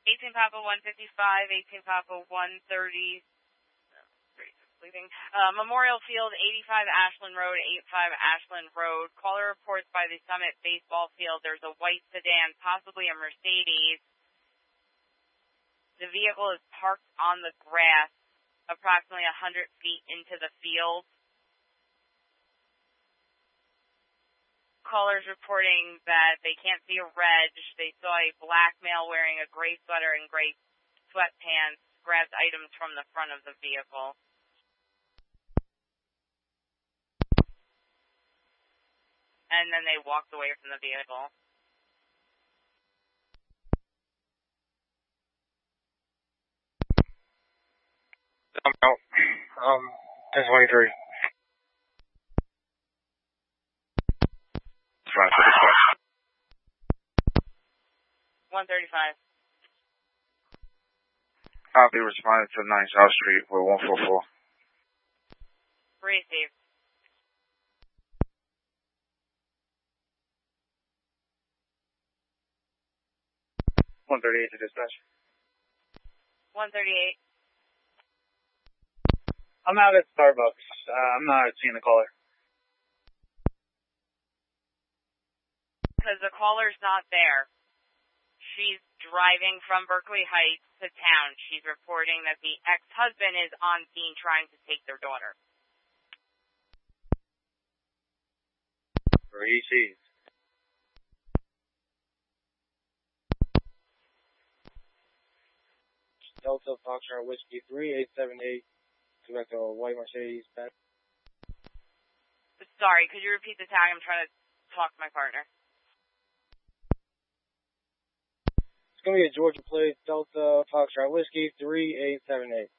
18 Papa 155, 18 Papa 130, leaving. Memorial Field, 85 Ashland Road, 85 Ashland Road. Caller reports by the Summit baseball field. There's a white sedan, possibly a Mercedes. The vehicle is parked on the grass, approximately 100 feet into the field. Callers reporting that they can't see a reg. They saw a black male wearing a gray sweater and gray sweatpants, grabbed items from the front of the vehicle. And then they walked away from the vehicle. I'm out. 1023. Right for dispatch. 135. I'll be responding to 9 South Street with 144. Received. 138 to dispatch. 138. I'm out at Starbucks. I'm not seeing the caller. Because the caller's not there. She's driving from Berkeley Heights to town. She's reporting that the ex-husband is on scene trying to take their daughter. Received. Delta Foxtrot Whiskey 3878, direct to a white Mercedes Benz. Sorry, could you repeat the tag? I'm trying to talk to my partner. It's going to be a Georgia plate, Delta Foxtrot Whiskey 3878.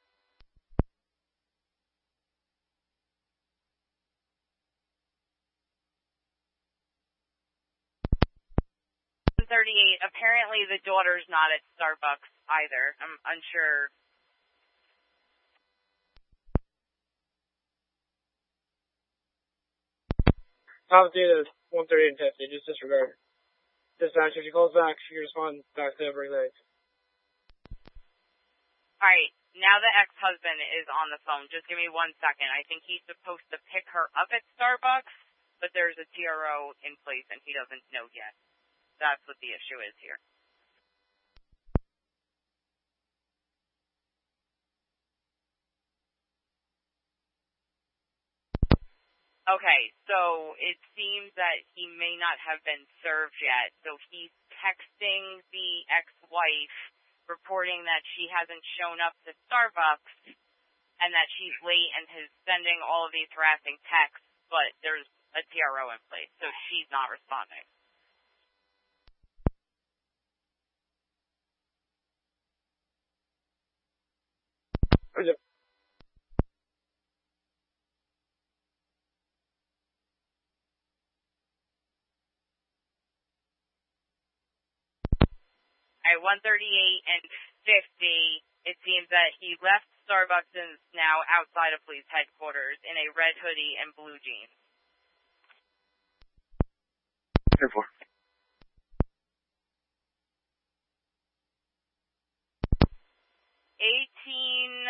Apparently the daughter's not at Starbucks either. I'm unsure. Top data 138 and 50, just disregard. Dispatch, if she calls back, she can respond back to Berkeley Heights. Alright, now the ex-husband is on the phone. Just give me 1 second. I think he's supposed to pick her up at Starbucks, but there's a TRO in place and he doesn't know yet. That's what the issue is here. Okay, so it seems that he may not have been served yet. So he's texting the ex-wife, reporting that she hasn't shown up to Starbucks and that she's late and is sending all of these harassing texts, but there's a TRO in place, so she's not responding. At 138 and 50, it seems that he left Starbucks and is now outside of police headquarters in a red hoodie and blue jeans. 10-4. 18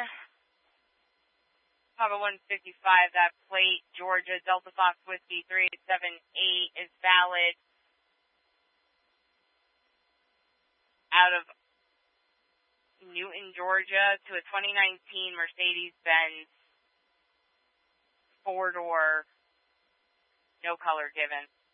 Papa 155, that plate, Georgia, Delta Fox Whiskey 3878 is valid. Out of Newton, Georgia, to a 2019 Mercedes-Benz 4-door, no color given.